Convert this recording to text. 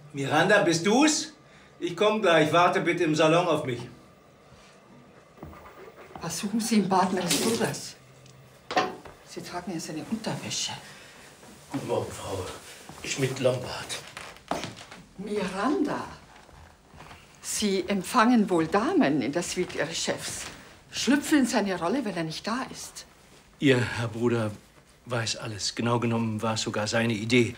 Miranda, bist du's? Ich komme gleich. Warte bitte im Salon auf mich. Was suchen Sie im Bad meines Bruders? Sie tragen ja seine Unterwäsche. Guten Morgen, Frau Schmidt-Lombard. Miranda, Sie empfangen wohl Damen in der Suite Ihres Chefs. Schlüpfen in seine Rolle, wenn er nicht da ist. Ihr Herr Bruder weiß alles. Genau genommen war es sogar seine Idee,